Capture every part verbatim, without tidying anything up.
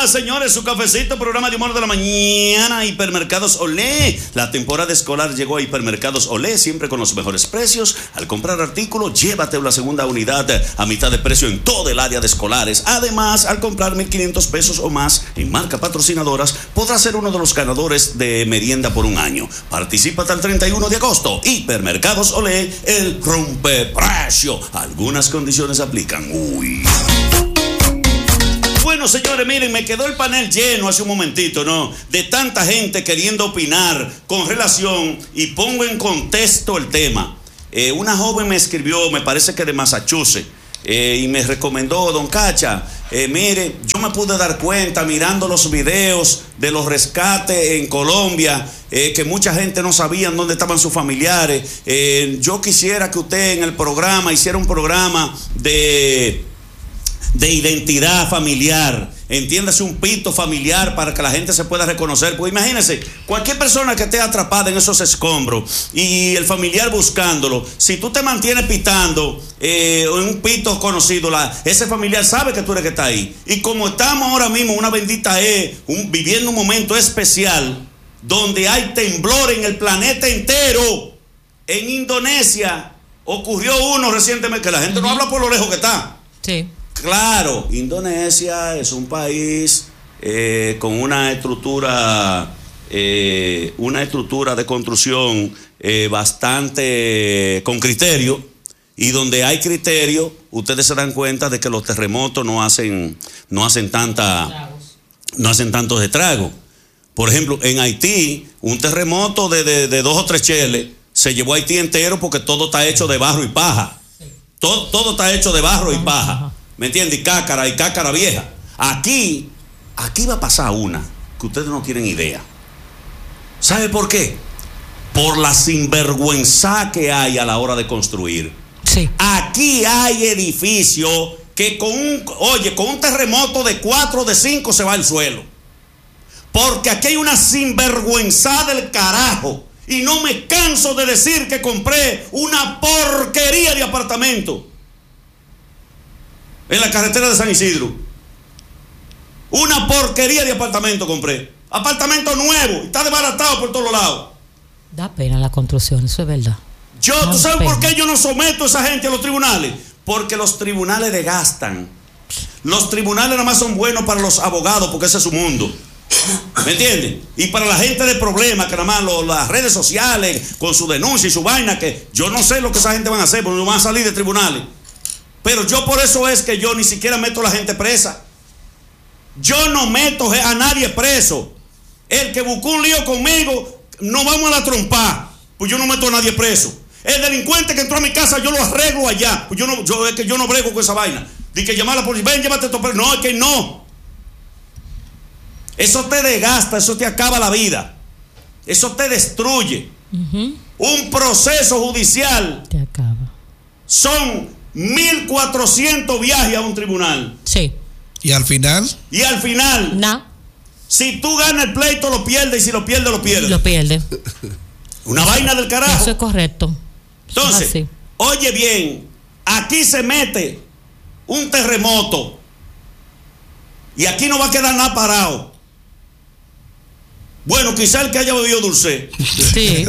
Hola, señores, su cafecito, programa de humor de la mañana, Hipermercados Olé. La temporada escolar llegó a Hipermercados Olé, siempre con los mejores precios. Al comprar artículos, llévate una segunda unidad a mitad de precio en todo el área de escolares. Además, al comprar mil quinientos pesos o más en marcas patrocinadoras, podrás ser uno de los ganadores de merienda por un año. Participa hasta el treinta y uno de agosto. Hipermercados Olé, el rompeprecio. Algunas condiciones aplican. Uy. Bueno, señores, miren, me quedó el panel lleno hace un momentito, ¿no? De tanta gente queriendo opinar con relación, y pongo en contexto el tema. Eh, una joven me escribió, me parece que de Massachusetts, eh, y me recomendó, don Cacha, eh, mire, yo me pude dar cuenta mirando los videos de los rescates en Colombia, eh, que mucha gente no sabía dónde estaban sus familiares. Eh, yo quisiera que usted en el programa hiciera un programa de... de identidad familiar, entiéndase, un pito familiar para que la gente se pueda reconocer. Pues imagínense, cualquier persona que esté atrapada en esos escombros y el familiar buscándolo, si tú te mantienes pitando eh, en un pito conocido, la, ese familiar sabe que tú eres que está ahí. Y como estamos ahora mismo, una bendita es, un, viviendo un momento especial donde hay temblor en el planeta entero. En Indonesia ocurrió uno recientemente, que la gente no habla por lo lejos que está. Sí. Claro, Indonesia es un país eh, con una estructura, eh, una estructura de construcción eh, bastante con criterio, y donde hay criterio, ustedes se dan cuenta de que los terremotos no hacen, no hacen tanta, no hacen tantos estragos. Por ejemplo, en Haití, un terremoto de, de, de dos o tres cheles se llevó a Haití entero porque todo está hecho de barro y paja. Todo, todo está hecho de barro y paja. ¿Me entiendes? Y cácara, y cácara vieja. Aquí, aquí va a pasar una que ustedes no tienen idea. ¿Sabe por qué? Por la sinvergüenza que hay a la hora de construir. Sí. Aquí hay edificios que con un, oye, con un terremoto de cuatro o de cinco se va al suelo. Porque aquí hay una sinvergüenza del carajo. Y no me canso de decir que compré una porquería de apartamento en la carretera de San Isidro. Una porquería de apartamento compré. Apartamento nuevo, está desbaratado por todos lados. Da pena la construcción, eso es verdad. Yo, da ¿tú sabes pena. por qué yo no someto a esa gente a los tribunales? Porque los tribunales desgastan. Los tribunales nada más son buenos para los abogados, porque ese es su mundo. ¿Me entiendes? Y para la gente de problemas, que nada más lo, las redes sociales, con su denuncia y su vaina, que yo no sé lo que esa gente van a hacer, porque no van a salir de tribunales. Pero yo por eso es que yo ni siquiera meto a la gente presa. Yo no meto a nadie preso. El que buscó un lío conmigo, no vamos a la trompa, pues yo no meto a nadie preso. El delincuente que entró a mi casa, yo lo arreglo allá. Pues yo no, yo, es que yo no brego con esa vaina. Di que llamar a la policía, ven, llévate esto preso. No, es que no. Eso te desgasta, eso te acaba la vida. Eso te destruye. Uh-huh. Un proceso judicial te acaba. Son mil cuatrocientos viajes a un tribunal. Sí. ¿Y al final? Y al final. No. Si tú ganas el pleito, lo pierdes. Y si lo pierdes, lo pierdes. Lo pierdes. Una vaina del carajo. Eso es correcto. Entonces, así. Oye bien, aquí se mete un terremoto. Y aquí no va a quedar nada parado. Bueno, quizá el que haya bebido dulce. Sí.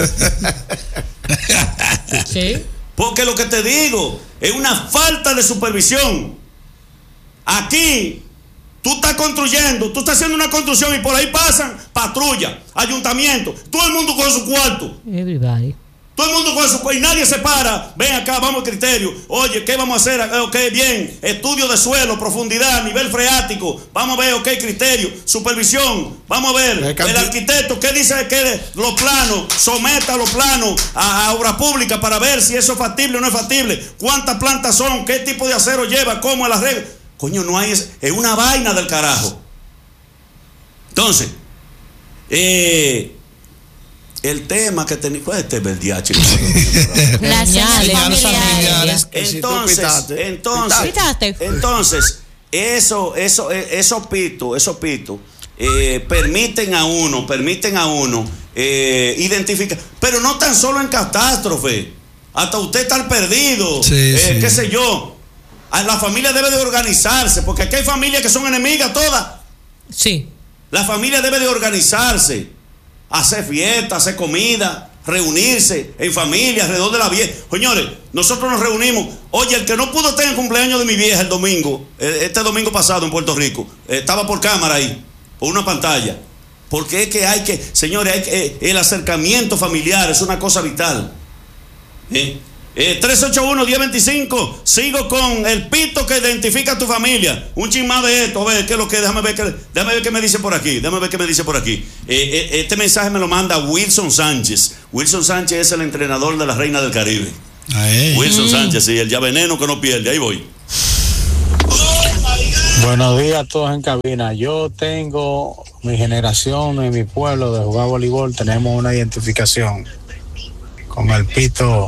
Sí. Porque lo que te digo es una falta de supervisión. Aquí tú estás construyendo, tú estás haciendo una construcción y por ahí pasan patrulla, ayuntamiento, todo el mundo con su cuarto. Everybody. Todo el mundo con su cuarto y nadie se para. Ven acá, vamos al criterio. Oye, ¿qué vamos a hacer? Ok, bien. Estudio de suelo, profundidad, nivel freático. Vamos a ver, ok, criterio. Supervisión. Vamos a ver. El arquitecto, ¿qué dice? Que los planos, someta los planos a, a obra pública para ver si eso es factible o no es factible. ¿Cuántas plantas son? ¿Qué tipo de acero lleva? ¿Cómo es la regla? Coño, no hay. Es una vaina del carajo. Entonces, eh. el tema que tenía, ¿cuál es este verdiache? Las señales familiares. Entonces, entonces, entonces, eso, eso, esos pitos, esos pitos, eh, permiten a uno, permiten a uno eh, identificar, pero no tan solo en catástrofe, hasta usted estar perdido, sí, eh, sí. qué sé yo. La familia debe de organizarse, porque aquí hay familias que son enemigas todas. Sí. La familia debe de organizarse, hacer fiestas, hacer comida, reunirse en familia alrededor de la vieja. Señores, nosotros nos reunimos. Oye, el que no pudo estar en el cumpleaños de mi vieja el domingo, este domingo pasado en Puerto Rico, estaba por cámara ahí, por una pantalla. Porque es que hay que, señores, hay que, el acercamiento familiar es una cosa vital. ¿Eh? Eh, tres ocho uno, diez veinticinco. Sigo con el pito que identifica a tu familia. Un chin más de esto, a ver qué es lo que, déjame ver, que, déjame ver qué me dice por aquí. Déjame ver qué me dice por aquí. Eh, eh, este mensaje me lo manda Wilson Sánchez. Wilson Sánchez es el entrenador de la Reina del Caribe. Ay. Wilson Mm. Sánchez, sí, el ya veneno que no pierde. Ahí voy. Buenos días a todos en cabina. Yo tengo mi generación en mi pueblo de jugar voleibol. Tenemos una identificación con el pito.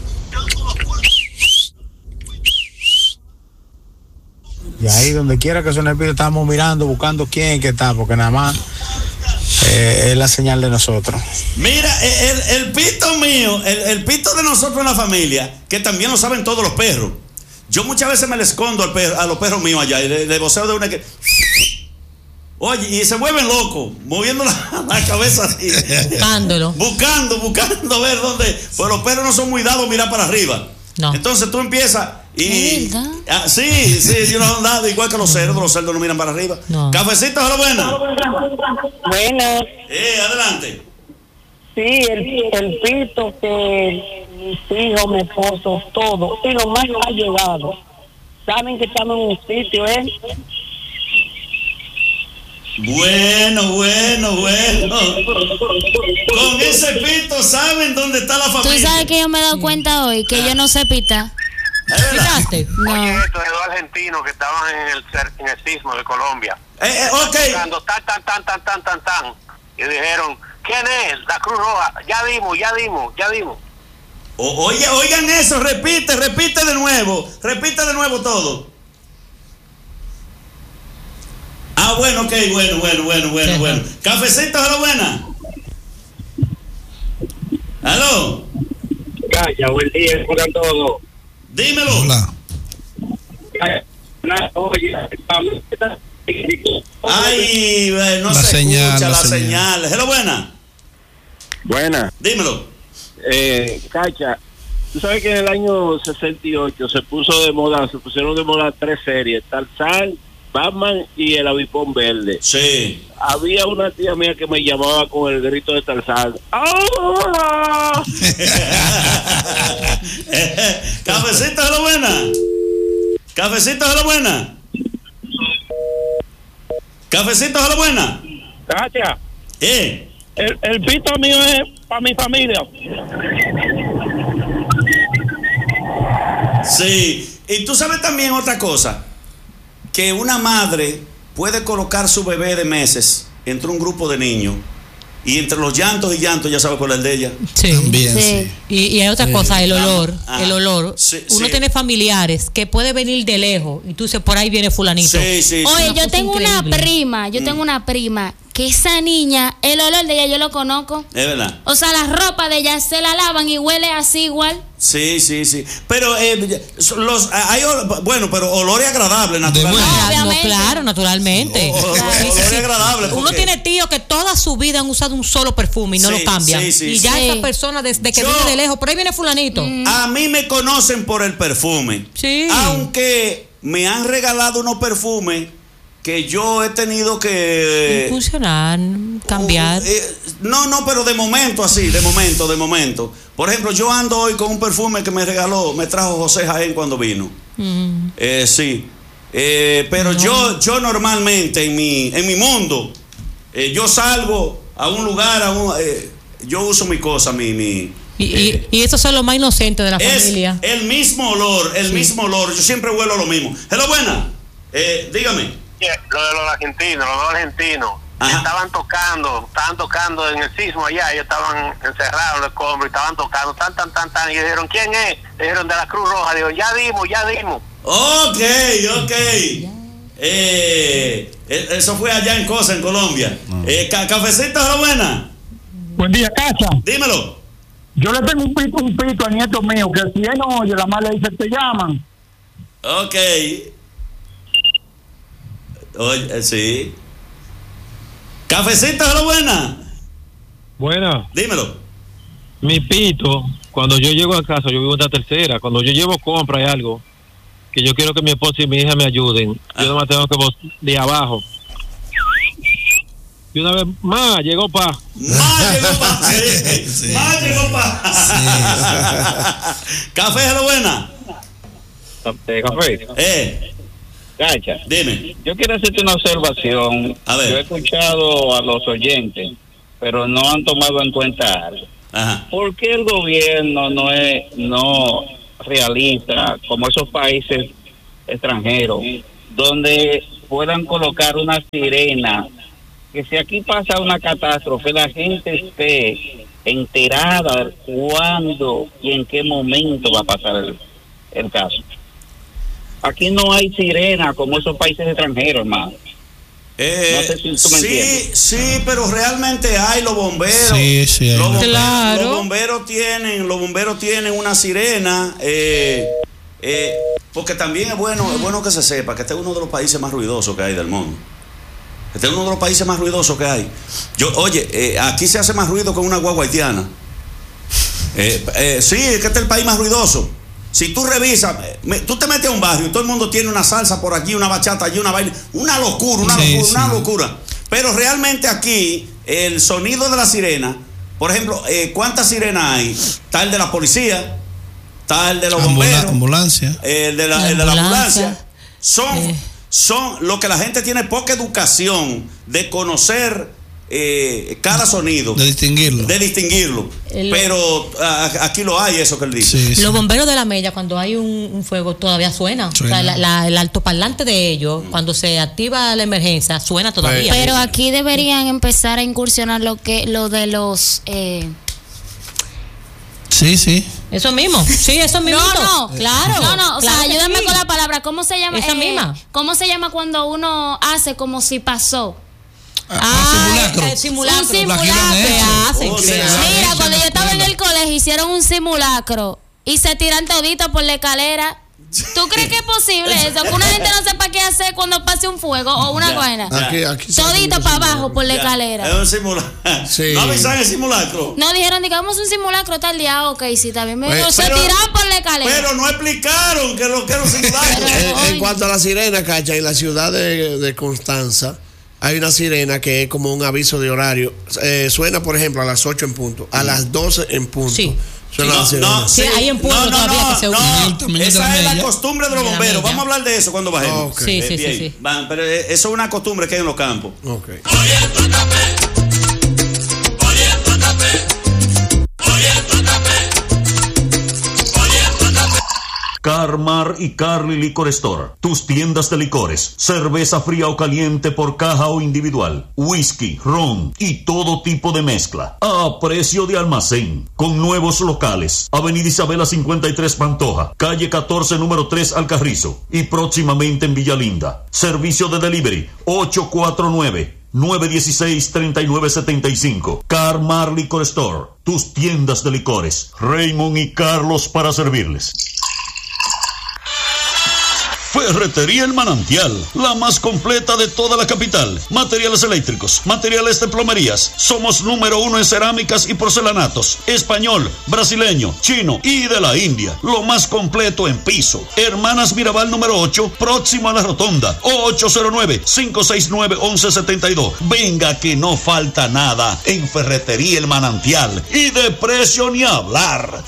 Y ahí donde quiera que suene el pito estamos mirando, buscando quién que está, porque nada más eh, es la señal de nosotros. Mira, el, el pito mío, el, el pito de nosotros en la familia, que también lo saben todos los perros. Yo muchas veces me le escondo al perro, a los perros míos allá y le, le voceo de una que... Oye, y se vuelven locos, moviendo la, la cabeza así. Buscándolo. Buscando, buscando a ver dónde. Pues los perros no son muy dados a mirar para arriba. No. Entonces tú empiezas y. ¿Es verdad? Ah, sí, sí, ellos no son dados, igual que los cerdos, los cerdos no miran para arriba. No. Cafecito, a la buena. Buenas. Eh, adelante. Sí, el, el pito que mis hijos, mi esposo, todo, y lo más ha llegado. Saben que estamos en un sitio, ¿eh? Bueno, bueno, bueno. Con ese pito saben dónde está la Tú familia. sabes que yo me he dado cuenta hoy que yo no sé pitar. Es verdad. ¿Pitaste? No. Oye, estos dos argentinos que estaban en el, cer- en el sismo de Colombia. Eh, eh, ok. Tocando tan, tan, tan, tan, tan, tan, tan. Y dijeron, ¿quién es? La Cruz Roja. Ya dimos, ya dimos, ya dimos. O- oye, oigan eso, repite, repite de nuevo. Repite de nuevo todo. Ah, bueno, ok, bueno, bueno, bueno, bueno, bueno. Cafecito, a la buena. ¿Aló? Calla, buen día, pongan todo. Dímelo. Hola. Oye, Ay, eh, no La se señal, escucha la la señal. señal. Hello, buena. buena. Dímelo. Eh, Cacha, tú sabes que en el año sesenta y ocho se puso de moda, se pusieron de moda tres series, Tarzán, Batman y el Avipón Verde. Sí. Había una tía mía que me llamaba con el grito de Tarzán. ¡Ah! Cafecito, a la buena. Cafecito, a la buena. Cafecito, a la buena. Cacha, Eh. el, el pito mío es para mi familia. Sí, y tú sabes también otra cosa, que una madre puede colocar su bebé de meses entre un grupo de niños y entre los llantos y llantos ya sabe cuál es el de ella. Sí. También, Sí. sí. Y, y hay otra Sí. cosa, el olor, Ah, el olor. sí, Uno sí. tiene familiares que puede venir de lejos y tú dices, por ahí viene fulanito. Sí, sí, sí. Oye, Una yo cosa tengo una increíble. prima, yo tengo una prima que esa niña, el olor de ella yo lo conozco. Es verdad. O sea, la ropa de ella se la lavan y huele así igual. Sí, sí, sí. Pero eh, los hay ol- bueno, pero olores agradables, naturalmente. bueno. Ah, no, Obviamente. claro, naturalmente. O- o- Sí, sí, olores sí. agradables. Uno porque- tiene tíos que toda su vida han usado un solo perfume y no Sí, lo cambian. sí, sí, y sí. ya Sí. esa persona desde que Yo- viene de lejos, por ahí viene fulanito. A mí me conocen por el perfume. Sí. Aunque me han regalado unos perfumes que yo he tenido que Funcionar, cambiar. Uh, eh, no, no, pero de momento así, de momento, de momento. Por ejemplo, yo ando hoy con un perfume que me regaló, me trajo José Jaén cuando vino. Mm. Eh, sí. Eh, pero No. yo, yo normalmente en mi, en mi mundo, eh, yo salgo a un lugar, a un, eh, yo uso mi cosa, mi, mi Y, y- eh, y eso es lo más inocente de la es familia. el mismo olor, el mismo olor. Yo siempre huelo lo mismo. Hello, buena. Eh, dígame. Lo de los argentinos, los dos argentinos. Ajá. Estaban tocando, estaban tocando en el sismo allá, ellos estaban encerrados en el escombro y estaban tocando, tan, tan, tan, tan, y dijeron, ¿quién es? Le dijeron, de la Cruz Roja, dijeron, ya dimos, ya dimos. Ok, ok. Eh, eh, eso fue allá en Cosa, en Colombia. Eh, ca- cafecito, hello, buena. Buen día, Cacha. Dímelo. Yo le tengo un pito, un pito al nieto mío que si él no oye, la madre le dice, te llaman. Ok. Oye, eh, sí. Cafecito, hola, buena. Buena. Dímelo. Mi pito, cuando yo llego a casa, yo vivo en la tercera, cuando yo llevo compra y algo, que yo quiero que mi esposa y mi hija me ayuden, ah. yo nomás tengo que vos de abajo. Y una vez más llegó pa. Más llegó pa. Sí, sí. Más llegó pa. Sí. Café, hola, buena. Café. Eh. Cacha. Dime. Yo quiero hacerte una observación. A ver. Yo he escuchado a los oyentes, pero no han tomado en cuenta algo. Ajá. ¿Por qué el gobierno no es no realiza como esos países extranjeros donde puedan colocar una sirena, que si aquí pasa una catástrofe la gente esté enterada de cuándo y en qué momento va a pasar el, el caso? Aquí no hay sirena como esos países extranjeros, hermano. Eh, no sé si tú me sí, entiendes. sí, pero realmente hay los bomberos. Sí, sí, hay. Los bomberos, Claro. los bomberos tienen, los bomberos tienen una sirena, eh, eh, porque también es bueno, es bueno que se sepa que este es uno de los países más ruidosos que hay del mundo. Este es uno de los países más ruidosos que hay. Yo, oye, eh, aquí se hace más ruido que una guagua haitiana. Eh, eh, sí, es que este es el país más ruidoso. Si tú revisas, me, tú te metes a un barrio y todo el mundo tiene una salsa por aquí, una bachata allí, una baile, una locura, una sí, locura, sí. una locura. Pero realmente aquí, el sonido de la sirena, por ejemplo, eh, ¿cuántas sirenas hay? Está el de la policía, está el de los Ambula- bomberos, ambulancia. el de la, La el de la ambulancia. ambulancia. Son, Eh. son lo que la gente tiene poca educación de conocer eh, cada sonido. De distinguirlo. De distinguirlo. El- Pero a, aquí lo hay, eso que él dice. Sí, sí. Los bomberos de la Mella, cuando hay un, un fuego, todavía suena. Suena. O sea, la- la- el altoparlante de ellos, cuando se activa la emergencia, suena todavía. Pero aquí deberían empezar a incursionar lo que lo de los eh, Sí, sí. Eso mismo. Sí, eso mismo. No, no, Claro. No, no, o claro sea, que ayúdame sí. con la palabra. ¿Cómo se llama? Esa misma. ¿Cómo se llama cuando uno hace como si pasó? Ah, simulacro. el simulacro. Un simulacro. Aquí lo han Se hecho. hacen, Oh, se sí. hacen. Mira, hecho cuando en yo la estaba en escuela. el colegio hicieron un simulacro y se tiran toditos por la escalera. ¿Tú crees que es posible eso? Que una gente no sepa qué hacer cuando pase un fuego o una Ya. vaina. Aquí, aquí Todito para abajo por la Ya, escalera. Es un simulacro. Sí. No avisan el simulacro. No dijeron, digamos un simulacro tal día, ok, sí, también me Pues, dijo, se pero- tiraron por la escalera. Pero no explicaron que lo que era un simulacro. Pero- En, en cuanto a la sirena, Cacha, en la ciudad de, de Constanza hay una sirena que es como un aviso de horario. Eh, suena, por ejemplo, a las ocho en punto, a las doce en punto. Sí. Suena la sirena. Sí, hay en Pueblo todavía que se usa. Y el tamaño de Esa la es la mella. costumbre de los De la bomberos. mella. Vamos a hablar de eso cuando bajemos. Ok. Sí, Eh, sí, sí, bien. sí. Van, pero eh, eso es una costumbre que hay en los campos. Ok. Carmar y Carly Liquor Store, tus tiendas de licores, cerveza fría o caliente por caja o individual, whisky, ron y todo tipo de mezcla, a precio de almacén, con nuevos locales, Avenida Isabela cincuenta y tres Pantoja, calle catorce número tres Alcarrizo y próximamente en Villalinda. Servicio de delivery ocho cuatro nueve, nueve uno seis, tres nueve siete cinco. Carmar Liquor Store, tus tiendas de licores, Raymond y Carlos para servirles. Ferretería El Manantial, la más completa de toda la capital. Materiales eléctricos, materiales de plomerías. Somos número uno en cerámicas y porcelanatos. Español, brasileño, chino y de la India. Lo más completo en piso. Hermanas Mirabal número ocho, próximo a la rotonda. ocho cero nueve, cinco seis nueve, once setenta y dos. Venga que no falta nada en Ferretería El Manantial. Y de precio ni hablar.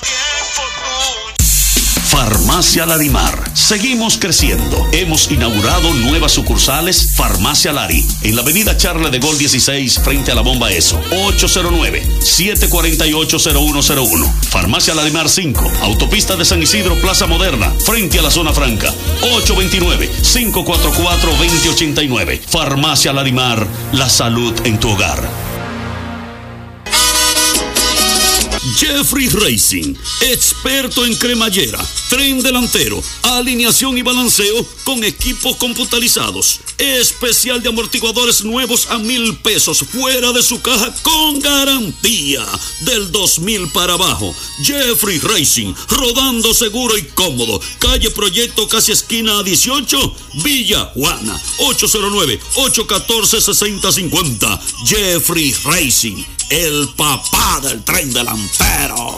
Farmacia Larimar. Seguimos creciendo. Hemos inaugurado nuevas sucursales. Farmacia Lari. En la avenida Charles de Gaulle dieciséis, frente a la bomba ESO. ocho cero nueve, siete cuatro ocho, cero uno cero uno. Farmacia Larimar cinco. Autopista de San Isidro, Plaza Moderna. Frente a la Zona Franca. ocho dos nueve, cinco cuatro cuatro, dos cero ocho nueve. Farmacia Larimar. La salud en tu hogar. Jeffrey Racing, experto en cremallera, tren delantero, alineación y balanceo con equipos computarizados. Especial de amortiguadores nuevos a mil pesos fuera de su caja con garantía del dos mil para abajo. Jeffrey Racing, rodando seguro y cómodo. Calle Proyecto, casi esquina dieciocho, Villa Juana, ocho cero nueve, ocho uno cuatro, seis cero cinco cero. Jeffrey Racing, el papá del tren delantero.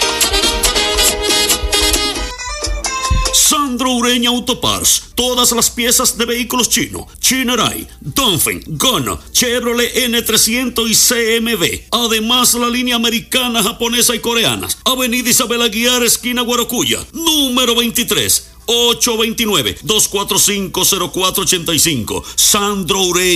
Sandro Ureña Autoparts, todas las piezas de vehículos chino, Chinerai, Dongfeng, Gono, Chevrolet N trescientos y C M B. Además, la línea americana, japonesa y coreanas. Avenida Isabel Aguiar, esquina Guarocuya, número veintitrés, ocho dos nueve, dos cuatro cinco, cero cuatro ocho cinco. Sandro Ureña.